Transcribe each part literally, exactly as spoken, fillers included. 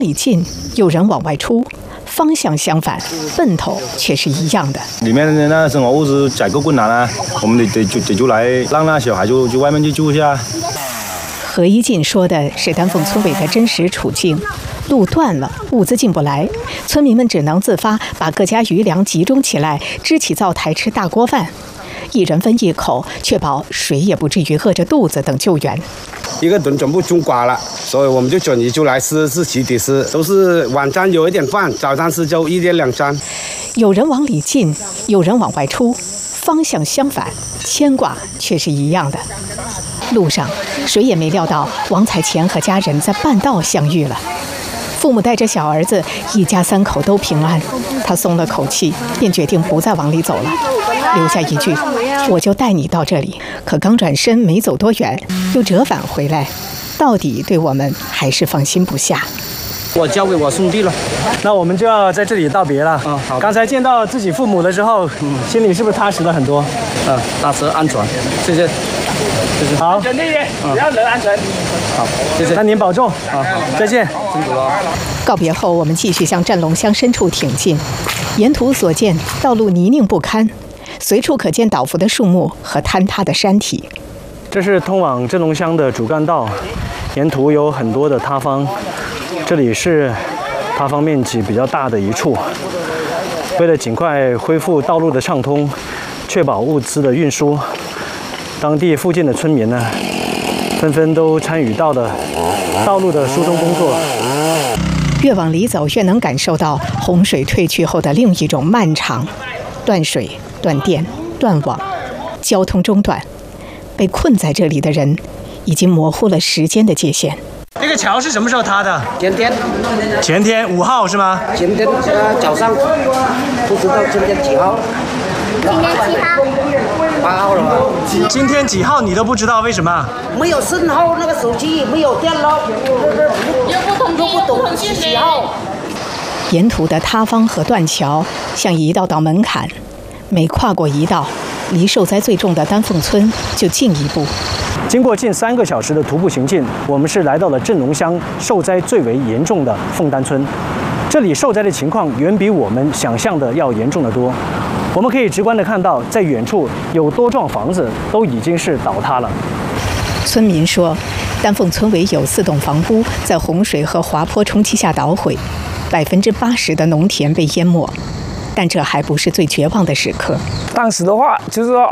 里进，有人往外出，方向相反，奔头却是一样的。 里面的那生活物资采购困难啊，我们得得就得就来让那小孩就就外面去住一下。 何一进说的是丹凤村委的真实处境。路断了，物资进不来，村民们只能自发把各家余粮集中起来，支起灶台吃大锅饭，一人分一口，确保谁也不至于饿着肚子等救援。 一个顿全部种瓜了，所以我们就转移出来吃，自己得吃，都是晚餐有一点饭，早餐吃就一天两餐。 有人往里进，有人往外出，方向相反，牵挂却是一样的。路上，谁也没料到王彩钱和家人在半道相遇了。父母带着小儿子，一家三口都平安，他松了口气，便决定不再往里走了，留下一句：“我就带你到这里。”可刚转身没走多远，又折返回来，到底对我们还是放心不下。 我交给我兄弟了， 那我们就要在这里道别了。 嗯，好。 刚才见到自己父母了之后，嗯，心里是不是踏实了很多？ 嗯，大车安全，谢谢。谢谢。 好， 安全第一，只要人安全。 好，谢谢。那您保重。 好， 再见。 辛苦了。 告别后，我们继续向战龙乡深处挺进。沿途所见，道路泥泞不堪，随处可见倒伏的树木和坍塌的山体。 这是通往镇龙乡的主干道，沿途有很多的塌方，这里是塌方面积比较大的一处。为了尽快恢复道路的畅通，确保物资的运输，当地附近的村民呢，纷纷都参与到了道路的疏通工作。 越往里走，越能感受到洪水退去后的另一种漫长：断水、断电、断网，交通中断。被困在这里的人，已经模糊了时间的界限。 这个桥是什么时候塌的？ 前天。 前天五号是吗？ 前天呃早上，不知道今天几号。 今天几号？ 八号了吧？ 今天几号你都不知道，为什么？ 没有信号，那个手机没有电了， 又不通又不懂是几号。 沿途的塌方和断桥像一道道门槛，每跨过一道，离受灾最重的丹凤村就近一步。 经过近三个小时的徒步行进，我们是来到了镇龙乡受灾最为严重的凤丹村。这里受灾的情况远比我们想象的要严重得多。我们可以直观地看到，在远处有多幢房子都已经是倒塌了。 村民说，丹凤村委有四栋房屋在洪水和滑坡冲击下捣毁，百分之八十的农田被淹没。但这还不是最绝望的时刻。 当时的话，就是说，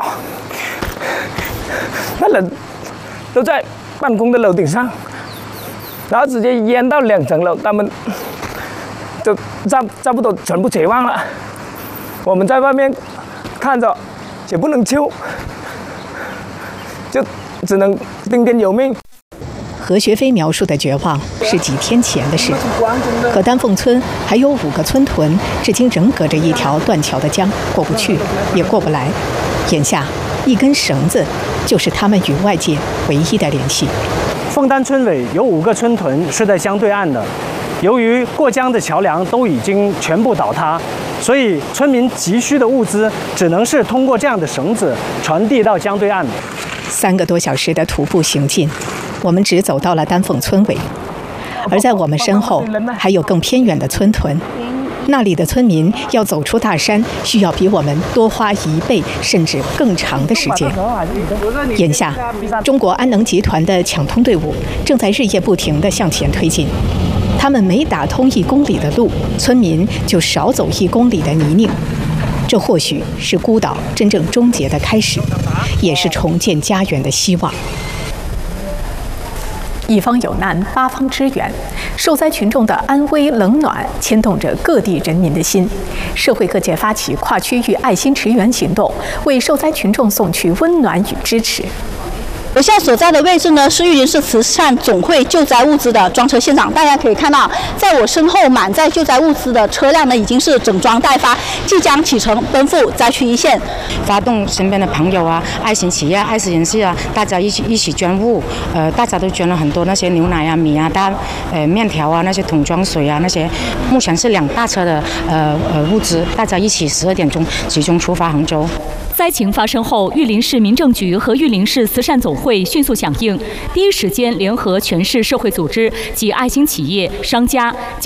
那人都在办公的楼顶上，然后直接淹到两层楼，他们就差差不多全部绝望了。我们在外面看着，也不能救，就只能听天由命。 何学飞描述的绝望是几天前的事，可丹凤村还有五个村屯，至今仍隔着一条断桥的江，过不去，也过不来。眼下，一根绳子就是他们与外界唯一的联系。 凤丹村委有五个村屯是在江对岸的，由于过江的桥梁都已经全部倒塌，所以村民急需的物资只能是通过这样的绳子传递到江对岸。 三个多小时的徒步行进，我们只走到了丹凤村尾，而在我们身后还有更偏远的村屯，那里的村民要走出大山，需要比我们多花一倍甚至更长的时间。眼下，中国安能集团的抢通队伍正在日夜不停地向前推进，他们每打通一公里的路，村民就少走一公里的泥泞。这或许是孤岛真正终结的开始，也是重建家园的希望。一方有难，八方支援，受灾群众的安危冷暖牵动着各地人民的心。社会各界发起跨区域爱心驰援行动，为受灾群众送去温暖与支持。 我现在所在的位置呢，是玉林市慈善总会救灾物资的装车现场。大家可以看到，在我身后满载救灾物资的车辆呢，已经是整装待发，即将启程奔赴灾区一线。 发动身边的朋友啊、爱心企业、爱心人士啊，大家一起一起捐物。呃，大家都捐了很多那些牛奶啊、米啊、大呃面条啊、那些桶装水啊那些。目前是两大车的呃呃物资，大家一起十二点钟集中出发杭州。 灾情发生后，玉林市民政局和玉林市慈善总会迅速响应，第一时间联合全市社会组织及爱心企业、商家。